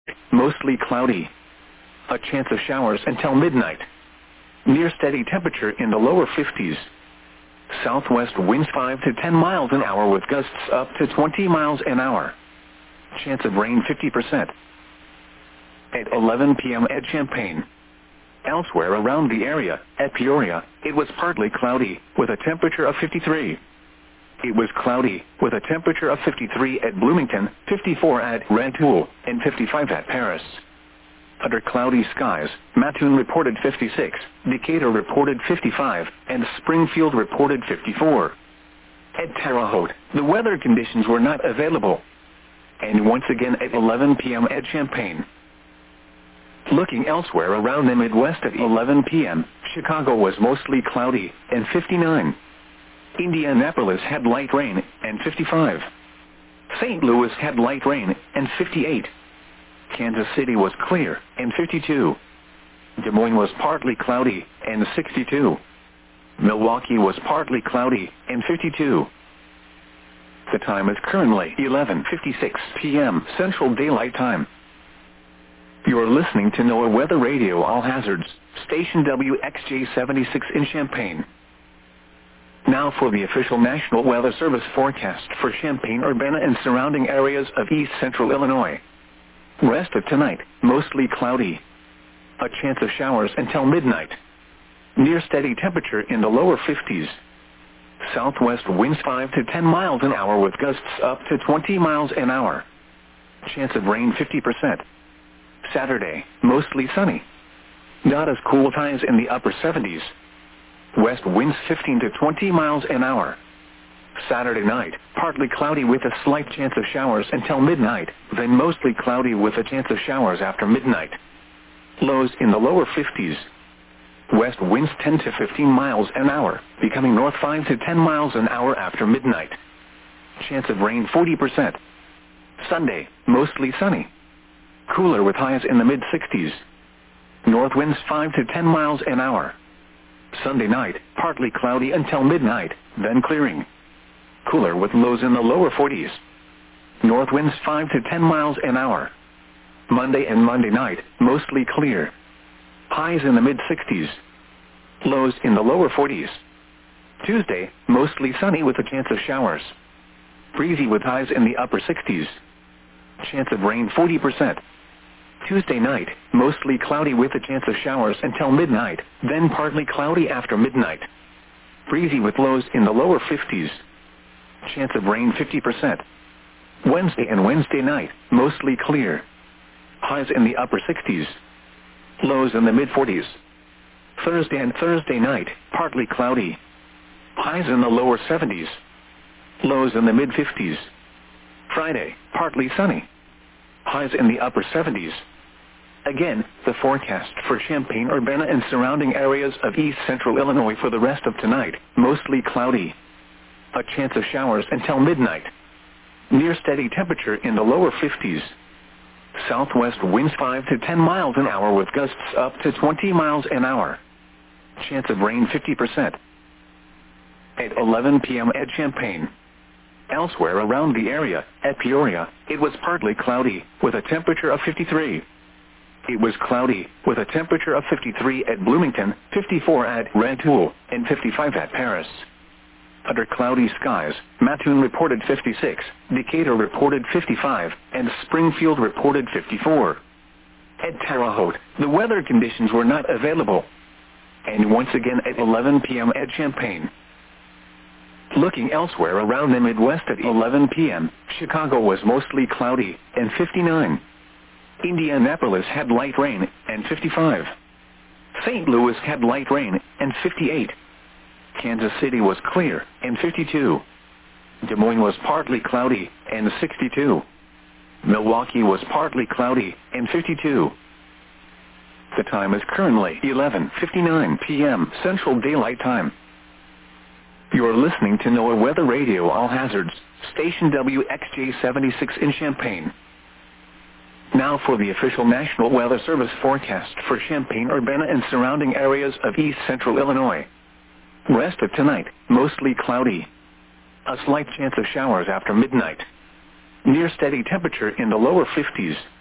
Mostly cloudy. A chance of showers until midnight. Near steady temperature in the lower 50s. Southwest winds 5 to 10 miles an hour with gusts up to 20 miles an hour. Chance of rain 50%. At 11 p.m. at Champaign. Elsewhere around the area, at Peoria, it was partly cloudy, with a temperature of 53. It was cloudy, with a temperature of 53 at Bloomington, 54 at Rantoul, and 55 at Paris. Under cloudy skies, Mattoon reported 56, Decatur reported 55, and Springfield reported 54. At Terre Haute, the weather conditions were not available. And once again at 11 p.m. at Champaign. Looking elsewhere around the Midwest at 11 p.m., Chicago was mostly cloudy, and 59. Indianapolis had light rain, and 55. St. Louis had light rain, and 58. Kansas City was clear, and 52. Des Moines was partly cloudy, and 62. Milwaukee was partly cloudy, and 52. The time is currently 11:56 p.m. Central Daylight Time. You're listening to NOAA Weather Radio All Hazards, station WXJ-76 in Champaign. Now for the official National Weather Service forecast for Champaign-Urbana and surrounding areas of east central Illinois. Rest of tonight, mostly cloudy. A chance of showers until midnight. Near steady temperature in the lower 50s. Southwest winds 5 to 10 miles an hour with gusts up to 20 miles an hour. Chance of rain 50%. Saturday, mostly sunny. Not as cool, highs in the upper 70s. West winds 15 to 20 miles an hour. Saturday night, partly cloudy with a slight chance of showers until midnight, then mostly cloudy with a chance of showers after midnight. Lows in the lower 50s. West winds 10 to 15 miles an hour, becoming north 5 to 10 miles an hour after midnight. Chance of rain 40%. Sunday, mostly sunny. Cooler with highs in the mid-60s. North winds 5 to 10 miles an hour. Sunday night, partly cloudy until midnight, then clearing. Cooler with lows in the lower 40s. North winds 5 to 10 miles an hour. Monday and Monday night, mostly clear. Highs in the mid-60s. Lows in the lower 40s. Tuesday, mostly sunny with a chance of showers. Breezy with highs in the upper 60s. Chance of rain 40%. Tuesday night, mostly cloudy with a chance of showers until midnight, then partly cloudy after midnight. Breezy with lows in the lower 50s. Chance of rain 50%. Wednesday and Wednesday night, mostly clear. Highs in the upper 60s. Lows in the mid-40s. Thursday and Thursday night, partly cloudy. Highs in the lower 70s. Lows in the mid-50s. Friday, partly sunny. Highs in the upper 70s. Again, the forecast for Champaign-Urbana and surrounding areas of east central Illinois for the rest of tonight, mostly cloudy. A chance of showers until midnight. Near steady temperature in the lower 50s. Southwest winds 5 to 10 miles an hour with gusts up to 20 miles an hour. Chance of rain 50%. At 11 p.m. at Champaign. Elsewhere around the area, at Peoria, it was partly cloudy, with a temperature of 53. It was cloudy, with a temperature of 53 at Bloomington, 54 at Rantoul, and 55 at Paris. Under cloudy skies, Mattoon reported 56, Decatur reported 55, and Springfield reported 54. At Terre Haute, the weather conditions were not available. And once again at 11 p.m. at Champaign. Looking elsewhere around the Midwest at 11 p.m., Chicago was mostly cloudy, and 59. Indianapolis had light rain, and 55. St. Louis had light rain, and 58. Kansas City was clear, and 52. Des Moines was partly cloudy, and 62. Milwaukee was partly cloudy, and 52. The time is currently 11:59 p.m. Central Daylight Time. You are listening to NOAA Weather Radio All Hazards, station WXJ-76 in Champaign. Now for the official National Weather Service forecast for Champaign-Urbana and surrounding areas of east central Illinois. Rest of tonight, mostly cloudy. A slight chance of showers after midnight. Near steady temperature in the lower 50s.